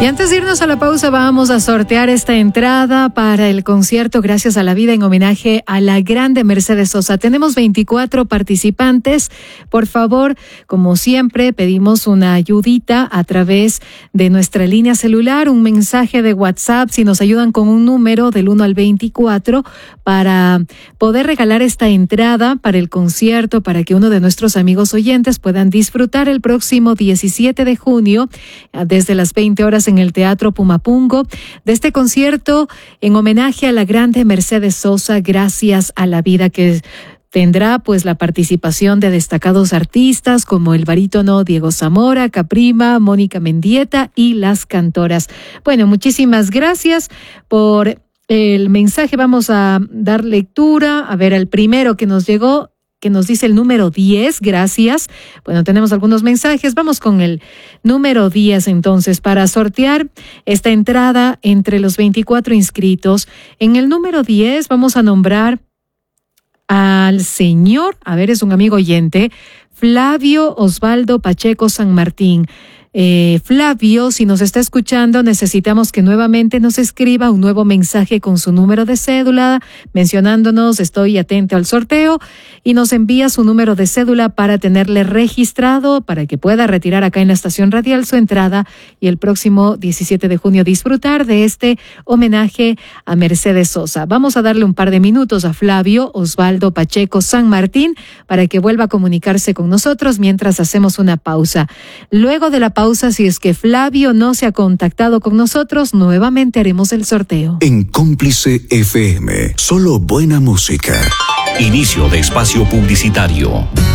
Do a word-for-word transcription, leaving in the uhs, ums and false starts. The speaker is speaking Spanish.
Y antes de irnos a la pausa, vamos a sortear esta entrada para el concierto Gracias a la Vida en homenaje a la grande Mercedes Sosa. Tenemos veinticuatro participantes. Por favor, como siempre, pedimos una ayudita a través de nuestra línea celular, un mensaje de WhatsApp, si nos ayudan con un número del uno al veinticuatro para poder regalar esta entrada para el concierto, para que uno de nuestros amigos oyentes puedan disfrutar el próximo diecisiete de junio desde las veinte horas en el Teatro Pumapungo de este concierto en homenaje a la grande Mercedes Sosa, Gracias a la Vida, que tendrá pues la participación de destacados artistas como el barítono Diego Zamora, Caprima, Mónica Mendieta y las cantoras. Bueno, muchísimas gracias por el mensaje. Vamos a dar lectura, a ver el primero que nos llegó, que nos dice el número diez, gracias. Bueno, tenemos algunos mensajes, vamos con el número diez entonces para sortear esta entrada entre los veinticuatro inscritos. En el número diez vamos a nombrar al señor, a ver, es un amigo oyente, Flavio Osvaldo Pacheco San Martín. Eh, Flavio, si nos está escuchando, necesitamos que nuevamente nos escriba un nuevo mensaje con su número de cédula, mencionándonos estoy atento al sorteo, y nos envía su número de cédula para tenerle registrado, para que pueda retirar acá en la estación radial su entrada y el próximo diecisiete de junio disfrutar de este homenaje a Mercedes Sosa. Vamos a darle un par de minutos a Flavio Osvaldo Pacheco San Martín para que vuelva a comunicarse con nosotros mientras hacemos una pausa. Luego de la pausa, Pausa, si es que Flavio no se ha contactado con nosotros, nuevamente haremos el sorteo. En Cómplice F M, solo buena música. Inicio de espacio publicitario.